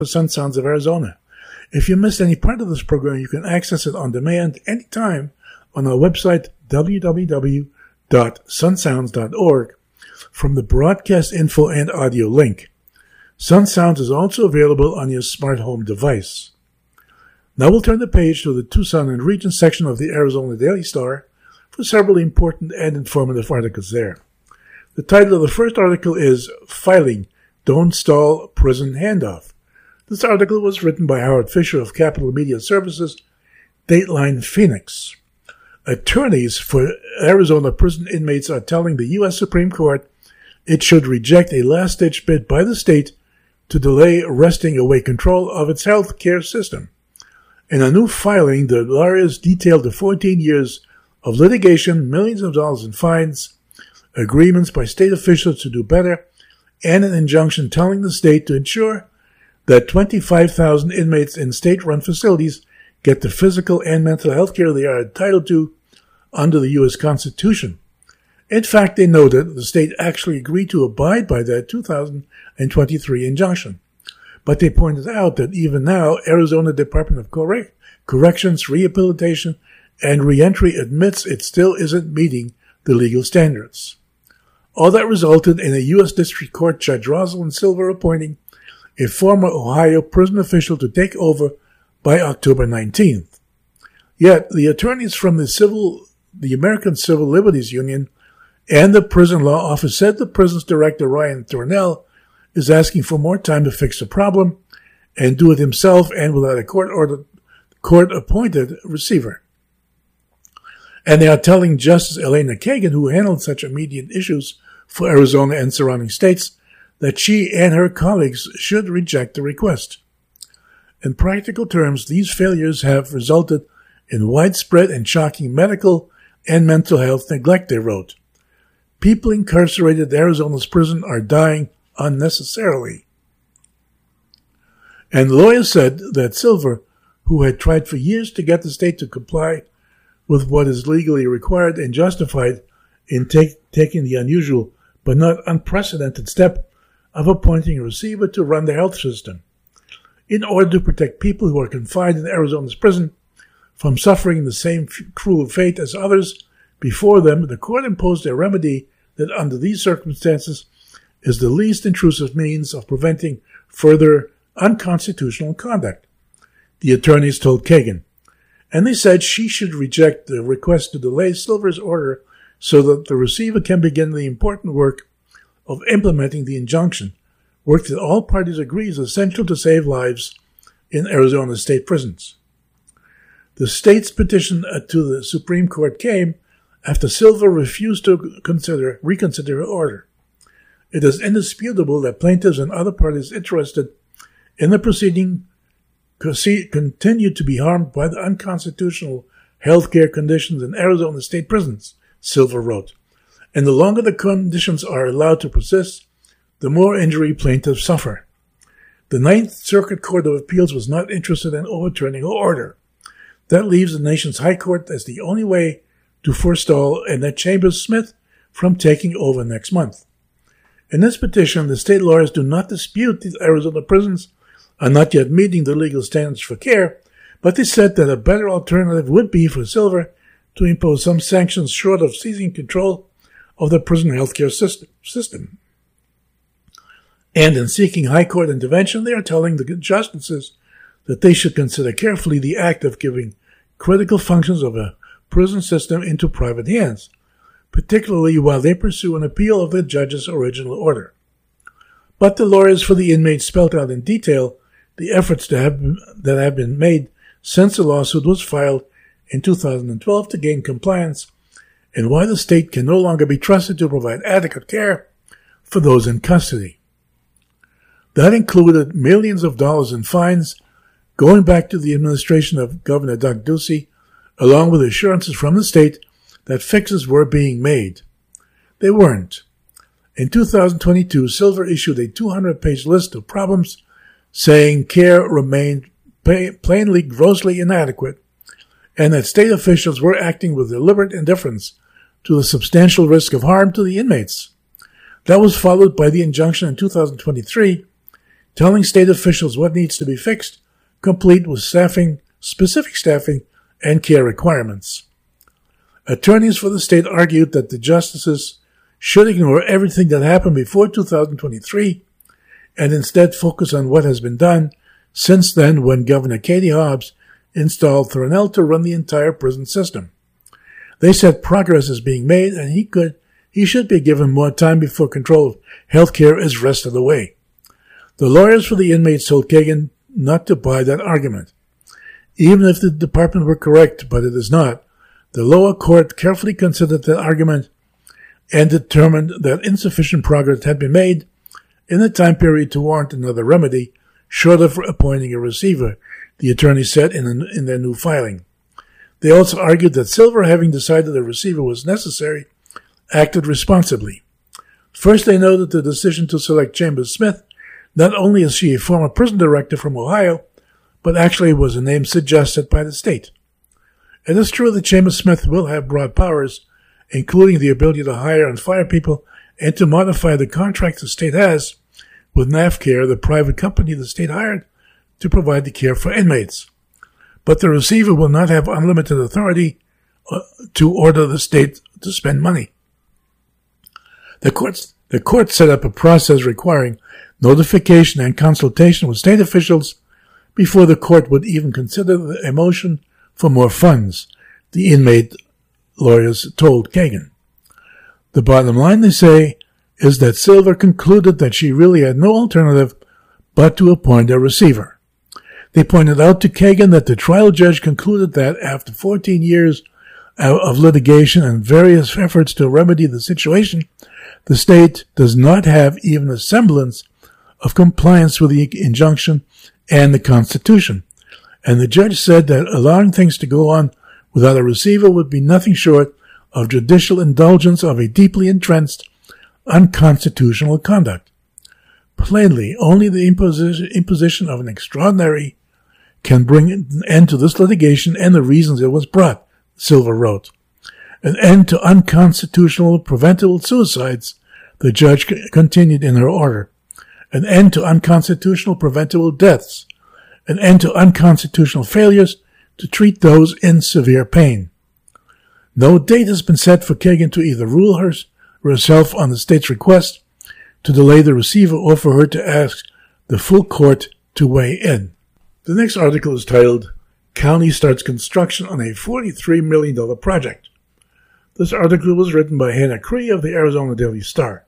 Sun Sounds of Arizona. If you missed any part of this program, you can access it on demand anytime on our website, www.sunsounds.org, from the broadcast info and audio link. Sun Sounds is also available on your smart home device. Now we'll turn the page to the Tucson and region section of the Arizona Daily Star for several important and informative articles there. The title of the first article is Filing, Don't Stall Prison Handoff. This article was written by Howard Fisher of Capital Media Services, Dateline Phoenix. Attorneys for Arizona prison inmates are telling the U.S. Supreme Court it should reject a last-ditch bid by the state to delay wresting away control of its health care system. In a new filing, the lawyers detailed the 14 years of litigation, millions of dollars in fines, agreements by state officials to do better, and an injunction telling the state to ensure that 25,000 inmates in state-run facilities get the physical and mental health care they are entitled to under the U.S. Constitution. In fact, they noted the state actually agreed to abide by that 2023 injunction. But they pointed out that even now, Arizona Department of Corrections, Rehabilitation, and Reentry admits it still isn't meeting the legal standards. All that resulted in a U.S. District Court Judge Rosalind Silver appointing a former Ohio prison official to take over by October 19th. Yet, the attorneys from the American Civil Liberties Union and the Prison Law Office said the prison's director, Ryan Thornell, is asking for more time to fix the problem and do it himself and without a court-appointed receiver. And they are telling Justice Elena Kagan, who handled such immediate issues for Arizona and surrounding states, that she and her colleagues should reject the request. In practical terms, these failures have resulted in widespread and shocking medical and mental health neglect, they wrote. People incarcerated at Arizona's prison are dying unnecessarily. And the lawyer said that Silver, who had tried for years to get the state to comply with what is legally required and justified in taking the unusual but not unprecedented step of appointing a receiver to run the health system. In order to protect people who are confined in Arizona's prison from suffering the same cruel fate as others before them, the court imposed a remedy that under these circumstances is the least intrusive means of preventing further unconstitutional conduct, the attorneys told Kagan. And they said she should reject the request to delay Silver's order so that the receiver can begin the important work of implementing the injunction, work that all parties agree is essential to save lives in Arizona state prisons. The state's petition to the Supreme Court came after Silver refused to reconsider her order. It is indisputable that plaintiffs and other parties interested in the proceeding continue to be harmed by the unconstitutional health care conditions in Arizona state prisons, Silver wrote. And the longer the conditions are allowed to persist, the more injury plaintiffs suffer. The Ninth Circuit Court of Appeals was not interested in overturning her order. That leaves the nation's high court as the only way to forestall Annette Chambers-Smith from taking over next month. In this petition, the state lawyers do not dispute that Arizona prisons are not yet meeting the legal standards for care, but they said that a better alternative would be for Silver to impose some sanctions short of seizing control of the prison healthcare system. And in seeking high court intervention, they are telling the justices that they should consider carefully the act of giving critical functions of a prison system into private hands, particularly while they pursue an appeal of the judge's original order. But the lawyers for the inmates spelled out in detail the efforts that have been made since the lawsuit was filed in 2012 to gain compliance, and why the state can no longer be trusted to provide adequate care for those in custody. That included millions of dollars in fines going back to the administration of Governor Doug Ducey, along with assurances from the state that fixes were being made. They weren't. In 2022, Silver issued a 200-page list of problems, saying care remained plainly grossly inadequate, and that state officials were acting with deliberate indifference to the substantial risk of harm to the inmates. That was followed by the injunction in 2023, telling state officials what needs to be fixed, complete with specific staffing, and care requirements. Attorneys for the state argued that the justices should ignore everything that happened before 2023 and instead focus on what has been done since then, when Governor Katie Hobbs installed Thornell to run the entire prison system. They said progress is being made and he should be given more time before control of health care is wrested away. The lawyers for the inmates told Kagan not to buy that argument. Even if the department were correct, but it is not, the lower court carefully considered that argument and determined that insufficient progress had been made in the time period to warrant another remedy, short of appointing a receiver, the attorney said in their new filing. They also argued that Silver, having decided a receiver was necessary, acted responsibly. First, they noted the decision to select Chambers Smith. Not only is she a former prison director from Ohio, but actually was a name suggested by the state. It is true that Chambers Smith will have broad powers, including the ability to hire and fire people and to modify the contracts the state has with NAFCare, the private company the state hired to provide the care for inmates. But the receiver will not have unlimited authority to order the state to spend money. The court set up a process requiring notification and consultation with state officials before the court would even consider a motion for more funds, the inmate lawyers told Kagan. The bottom line, they say, is that Silver concluded that she really had no alternative but to appoint a receiver. They pointed out to Kagan that the trial judge concluded that after 14 years of litigation and various efforts to remedy the situation, the state does not have even a semblance of compliance with the injunction and the Constitution. And the judge said that allowing things to go on without a receiver would be nothing short of judicial indulgence of a deeply entrenched, unconstitutional conduct. Plainly, only the imposition of an extraordinary can bring an end to this litigation and the reasons it was brought, Silver wrote. An end to unconstitutional preventable suicides, the judge continued in her order. An end to unconstitutional preventable deaths. An end to unconstitutional failures to treat those in severe pain. No date has been set for Kagan to either rule herself on the state's request to delay the receiver or for her to ask the full court to weigh in. The next article is titled, County Starts Construction on a $43 million Project. This article was written by Hannah Cree of the Arizona Daily Star.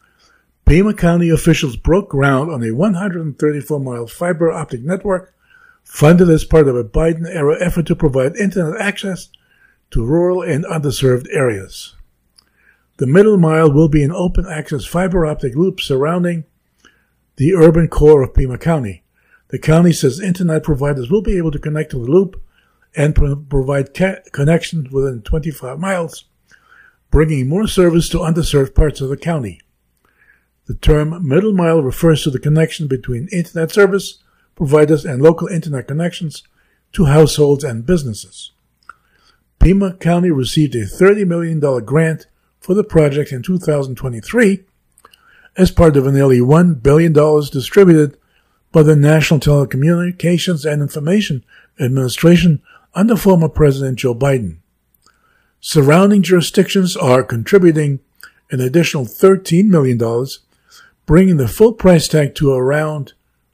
Pima County officials broke ground on a 134-mile fiber optic network funded as part of a Biden-era effort to provide internet access to rural and underserved areas. The middle mile will be an open-access fiber optic loop surrounding the urban core of Pima County. The county says internet providers will be able to connect to the loop and provide connections within 25 miles, bringing more service to underserved parts of the county. The term middle mile refers to the connection between internet service providers and local internet connections to households and businesses. Pima County received a $30 million grant for the project in 2023 as part of a nearly $1 billion distributed by the National Telecommunications and Information Administration under former President Joe Biden. Surrounding jurisdictions are contributing an additional $13 million, bringing the full price tag to around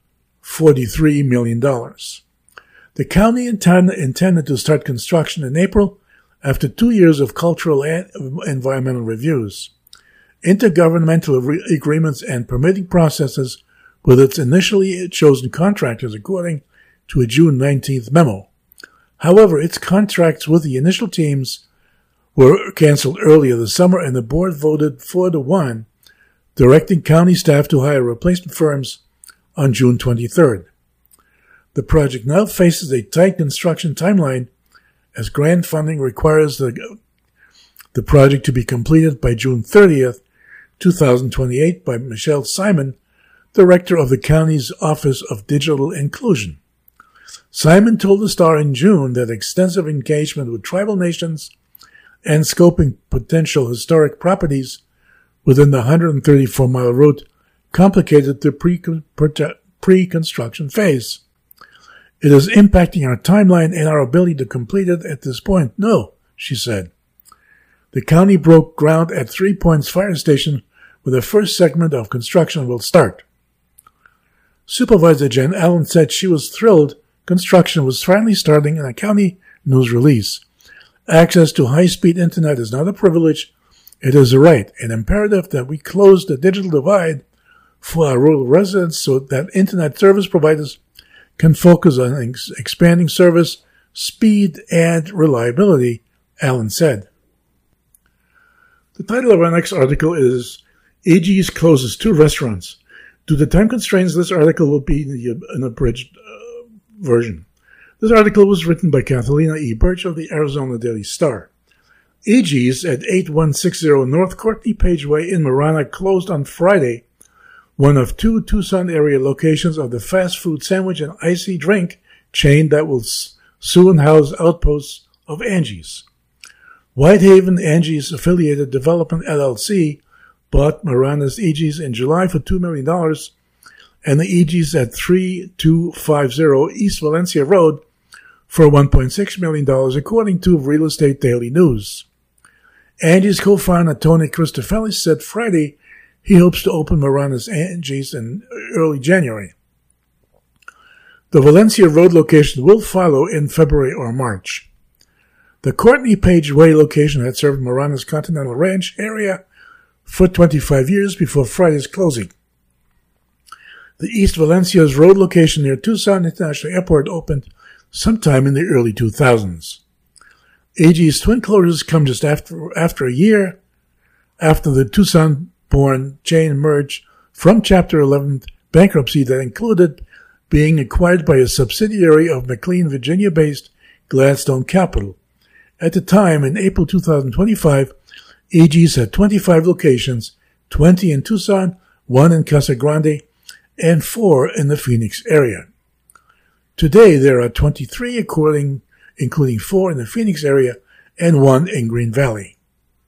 $43 million. The county intended to start construction in April after 2 years of cultural and environmental reviews, intergovernmental agreements, and permitting processes with its initially chosen contractors, according to a June 19th memo. However, its contracts with the initial teams were canceled earlier this summer, and the board voted 4-1, directing county staff to hire replacement firms on June 23rd. The project now faces a tight construction timeline as grant funding requires the project to be completed by June 30th, 2028 by Michelle Simon, director of the county's Office of Digital Inclusion. Simon told the Star in June that extensive engagement with tribal nations and scoping potential historic properties within the 134-mile route complicated the pre-construction phase. It is impacting our timeline and our ability to complete it at this point. No, she said. The county broke ground at 3 Points Fire Station, where the first segment of construction will start. Supervisor Jen Allen said she was thrilled construction was finally starting in a county news release. Access to high-speed internet is not a privilege. It is a right, an imperative that we close the digital divide for our rural residents so that internet service providers can focus on expanding service, speed, and reliability, Allen said. The title of our next article is AG's closes 2 restaurants. Due to time constraints, this article will be an abridged version. This article was written by Catalina E. Birch of the Arizona Daily Star. AG's at 8160 North Courtney Page Way in Marana closed on Friday, one of 2 Tucson area locations of the fast food sandwich and icy drink chain that will soon house outposts of Angie's. Whitehaven, Angie's affiliated development LLC, bought Marana's EG's in July for $2 million, and the EG's at 3250 East Valencia Road for $1.6 million, according to Real Estate Daily News. Angie's co-founder Tony Cristofelli said Friday he hopes to open Marana's Angie's in early January. The Valencia Road location will follow in February or March. The Courtney Page Way location had served Marana's Continental Ranch area for 25 years before Friday's closing. The East Valencia's road location near Tucson International Airport opened sometime in the early 2000s. AG's twin closures come just after a year after the Tucson-born chain emerged from Chapter 11 bankruptcy that included being acquired by a subsidiary of McLean, Virginia-based Gladstone Capital. At the time, in April 2025, AG's had 25 locations, 20 in Tucson, 1 in Casa Grande, and 4 in the Phoenix area. Today, there are 23, including 4 in the Phoenix area and 1 in Green Valley.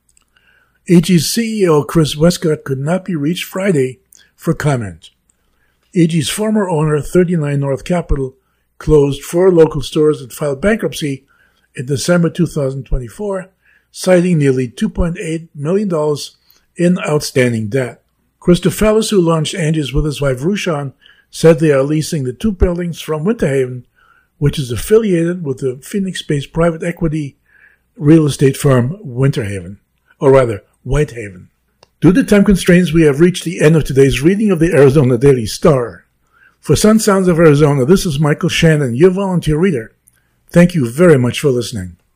AG's CEO Chris Westcott could not be reached Friday for comment. AG's former owner, 39 North Capital, closed 4 local stores that filed bankruptcy in December 2024, citing nearly $2.8 million in outstanding debt. Cristofelis, who launched Angie's with his wife Rushan, said they are leasing the 2 buildings from Winter Haven, which is affiliated with the Phoenix-based private equity real estate firm Whitehaven. Due to time constraints, we have reached the end of today's reading of the Arizona Daily Star. For Sun Sounds of Arizona, this is Michael Shannon, your volunteer reader. Thank you very much for listening.